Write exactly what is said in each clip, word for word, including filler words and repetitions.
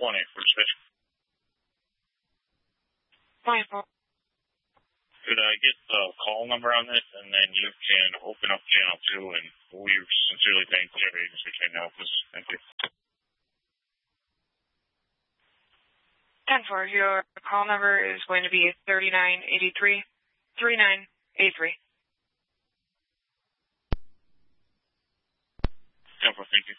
twenty for dispatch. Fine. Could I get the call number on this, and then you can open up channel two, and we sincerely thank every agency can help us. Thank you. ten four, your call number is going to be thirty-nine eighty-three, thirty-nine eighty-three. ten four, thank you.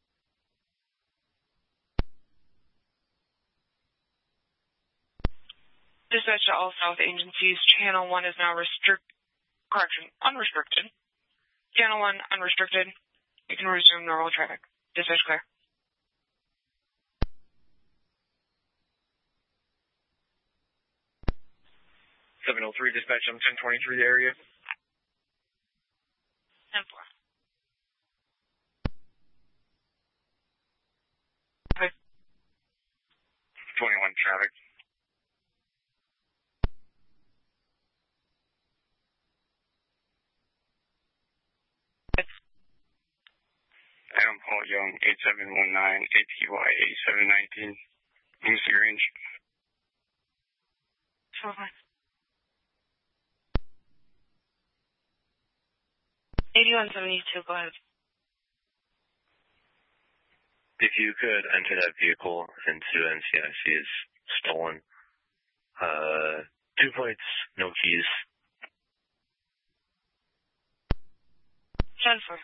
Dispatch to all South agencies. Channel one is now restrict, correction, unrestricted. Channel one, unrestricted. You can resume normal traffic. Dispatch clear. seven oh three, dispatch on ten twenty-three area. ten four. Okay. twenty-one traffic. Adam Paul Young, eight seven one nine, A P Y eighty-seven nineteen. Lucy Range. twelve nine. eighty-one seventy-two, go ahead. If you could enter that vehicle into N C I C as stolen. Uh, two plates, no keys. ten four.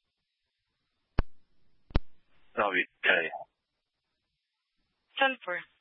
I'll be ten. ten four.